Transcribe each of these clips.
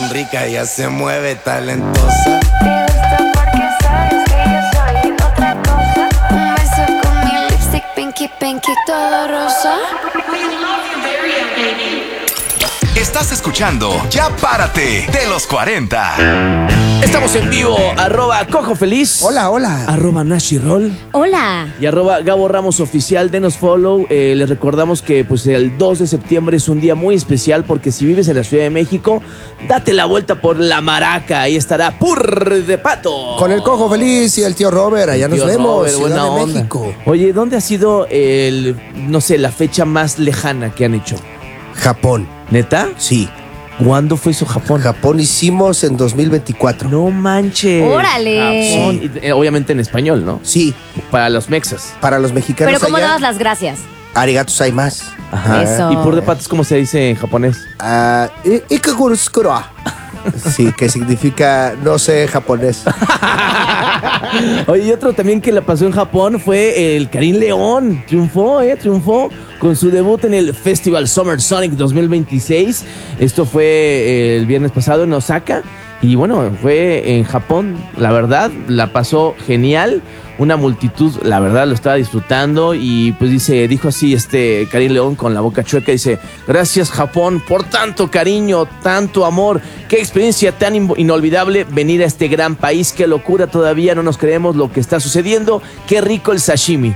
tan rica, ella se mueve talentosa. Te gusta porque sabes que yo soy otra cosa. Un beso con mi lipstick, pinky, pinky, todo rosa. Estás escuchando Ya Párate de los 40. Estamos en vivo, @Cojo Feliz. Hola, hola. @Nashiroll. Hola. Y @Gabo Ramos Oficial, denos follow. Les recordamos que pues el 2 de septiembre es un día muy especial porque si vives en la Ciudad de México, date la vuelta por La Maraca. Ahí estará Pur de Pato. Con el Cojo Feliz y el tío Robert, allá nos Tío vemos, Robert, Ciudad buena de onda. México. Oye, ¿dónde ha sido la fecha más lejana que han hecho? Japón, ¿Neta? sí. ¿Cuándo fue eso Japón? Japón hicimos en 2024. No manches. Órale. Japón. Y, obviamente en español, ¿no? Sí, Para los mexas. para los mexicanos Pero ¿cómo allá, dabas las gracias? arigato gozaimasu. Ajá. Eso. ¿Y Pur de Pato cómo se dice en japonés? Ikagurusukuro. Sí, que significa no sé japonés. Oye, y otro también que la pasó en Japón fue el Karim León. Triunfó con su debut en el Festival Summer Sonic 2026. Esto fue el viernes pasado en Osaka. Y bueno, fue en Japón. La verdad, la pasó genial. Una multitud, la verdad, lo estaba disfrutando. Y pues dijo así Karim León con la boca chueca. Dice, gracias Japón por tanto cariño, tanto amor. Qué experiencia tan inolvidable venir a este gran país. Qué locura, todavía no nos creemos lo que está sucediendo. Qué rico el sashimi.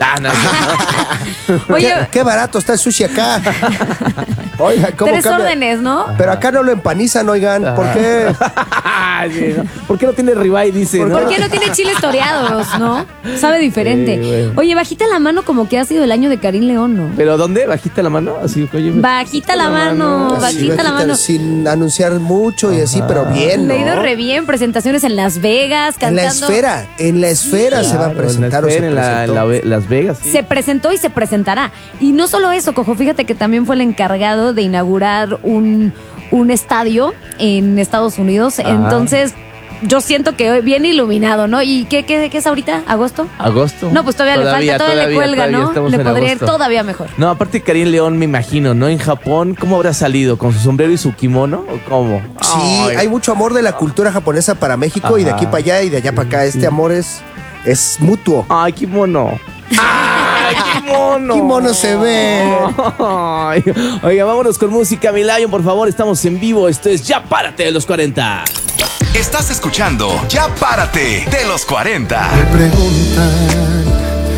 Oye, Qué barato está el sushi acá. Oiga, ¿cómo 3 cambia? órdenes, ¿no? Pero acá no lo empanizan, oigan. ¿Por qué? Sí, ¿no? ¿Por qué no tiene ribeye? Dice, ¿no? ¿Por qué no tiene chiles toreados, no? Sabe diferente. Bueno. Oye, bajita la mano como que ha sido el año de Karim León, ¿no? ¿Pero dónde? ¿Bajita la mano? Así, oye, Bajita la mano, Así, bajita la mano. Sin anunciar mucho y así, pero bien, ¿no? Le ha ido re bien, presentaciones en Las Vegas, En cantando. en la esfera se va a Claro, presentar. o se en presentó. Las Vegas. Sí. Se presentó y se presentará. Y no solo eso, Cojo, fíjate que también fue el encargado de inaugurar un estadio en Estados Unidos. Ajá. Entonces, yo siento que bien iluminado, ¿no? ¿Y qué es ahorita? ¿Agosto? ¿Agosto? No, pues todavía le falta, todavía le cuelga, todavía ¿no? estamos Le en podría ir agosto. todavía mejor. No, aparte Karim León, me imagino, ¿no? En Japón, ¿cómo habrá salido? ¿Con su sombrero y su kimono? ¿O cómo? Sí, Ay. hay mucho amor de la cultura japonesa para México y de Ajá. aquí para allá y de allá para acá. Este amor es mutuo. Ay, kimono. ¡Ay, kimono! Kimono se ve. Ay. Oiga, vámonos con música, mi Lion, por favor. Estamos en vivo. Esto es Ya Párate de los 40. Estás escuchando Ya Párate de los 40. Me preguntan